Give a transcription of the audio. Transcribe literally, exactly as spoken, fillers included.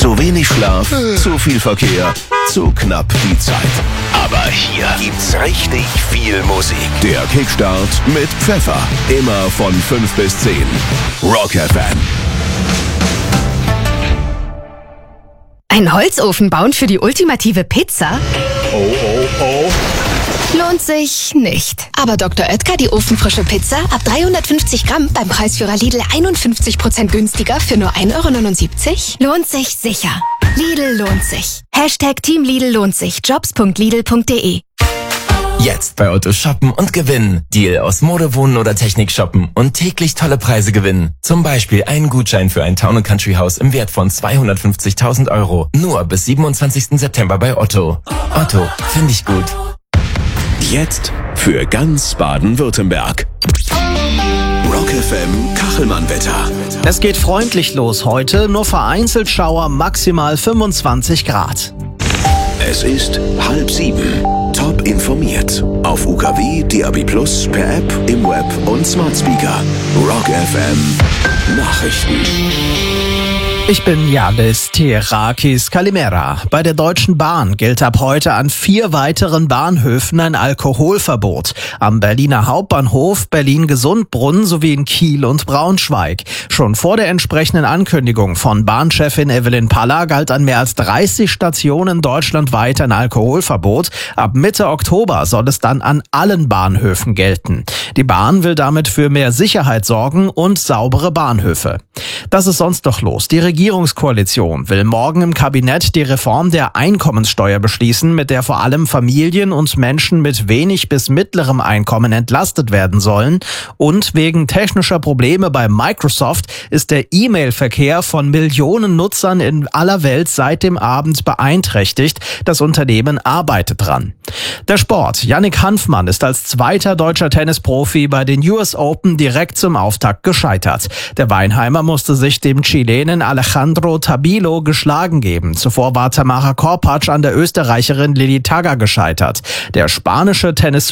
Zu wenig Schlaf, zu viel Verkehr, zu knapp die Zeit. Aber hier gibt's richtig viel Musik. Der Kickstart mit Pfeffer. Immer von fünf bis zehn. Rock F M. Ein Holzofen bauen für die ultimative Pizza? Oh, oh, oh. Lohnt sich nicht. Aber Doktor Oetker, die ofenfrische Pizza, ab dreihundertfünfzig Gramm beim Preisführer Lidl einundfünfzig Prozent günstiger für nur ein Euro neunundsiebzig? Lohnt sich sicher. Lidl lohnt sich. Hashtag Team Lidl lohnt sich. Jobs punkt lidl punkt de. Jetzt bei Otto shoppen und gewinnen. Deal aus Mode, Wohnen oder Technik shoppen und täglich tolle Preise gewinnen. Zum Beispiel einen Gutschein für ein Town and Country Haus im Wert von zweihundertfünfzigtausend Euro. Nur bis siebenundzwanzigsten September bei Otto. Otto, finde ich gut. Jetzt für ganz Baden-Württemberg. Rock F M Kachelmann-Wetter. Es geht freundlich los heute, nur vereinzelt Schauer, maximal fünfundzwanzig Grad. Es ist halb sieben. Top informiert. Auf U K W, D A B Plus, per App, im Web und Smart Speaker. Rock F M Nachrichten. Ich bin Yannis Terakis Kalimera. Bei der Deutschen Bahn gilt ab heute an vier weiteren Bahnhöfen ein Alkoholverbot. Am Berliner Hauptbahnhof, Berlin-Gesundbrunnen sowie in Kiel und Braunschweig. Schon vor der entsprechenden Ankündigung von Bahnchefin Evelyn Paller galt an mehr als dreißig Stationen deutschlandweit ein Alkoholverbot. Ab Mitte Oktober soll es dann an allen Bahnhöfen gelten. Die Bahn will damit für mehr Sicherheit sorgen und saubere Bahnhöfe. Das ist sonst noch los. Die Die Regierungskoalition will morgen im Kabinett die Reform der Einkommenssteuer beschließen, mit der vor allem Familien und Menschen mit wenig bis mittlerem Einkommen entlastet werden sollen. Und wegen technischer Probleme bei Microsoft ist der E-Mail-Verkehr von Millionen Nutzern in aller Welt seit dem Abend beeinträchtigt. Das Unternehmen arbeitet dran. Der Sport. Yannick Hanfmann ist als zweiter deutscher Tennisprofi bei den U S Open direkt zum Auftakt gescheitert. Der Weinheimer musste sich dem Chilenen Alejandro Tabilo geschlagen geben. Zuvor war Tamara Korpatsch an der Österreicherin Lili Tagger gescheitert. Der spanische Tennis